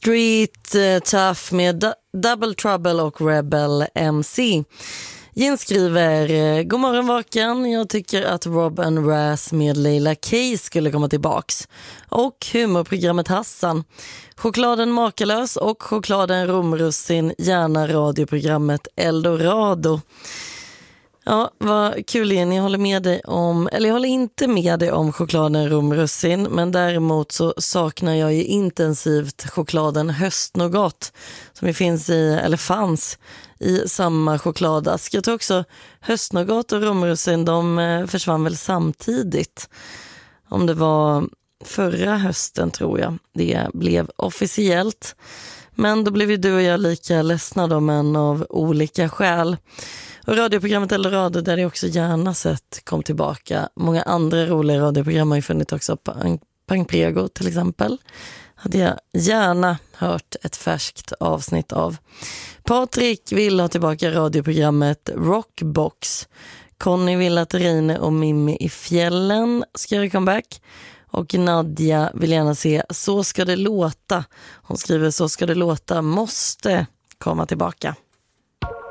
Street Tough med Double Trouble och Rebel MC. Jens skriver: God morgon Vaken, jag tycker att Rob and Raz med Leila K skulle komma tillbaks. Och humorprogrammet Hassan. Chokladen Makalös och chokladen Romrussin, gärna radioprogrammet Eldorado. Ja, vad kul igen. Jag håller med dig om, eller jag håller inte med dig om chokladen Romrussin, men däremot så saknar jag ju intensivt chokladen Höstnougat som ju finns i, eller fanns i samma chokladask. Jag tror också Höstnougat och Romrussin, de försvann väl samtidigt. Om det var förra hösten tror jag det blev officiellt. Men då blev ju du och jag lika ledsna då, men av olika skäl. Och radioprogrammet Eldorado, där det också gärna sett kom tillbaka. Många andra roliga radioprogram har ju funnits också. Pang Prego till exempel. Hade jag gärna hört ett färskt avsnitt av. Patrik vill ha tillbaka radioprogrammet Rockbox. Conny vill att Reine och Mimmi i fjällen ska göra comeback. Och Nadja vill gärna se Så ska det låta. Hon skriver Så ska det låta måste komma tillbaka.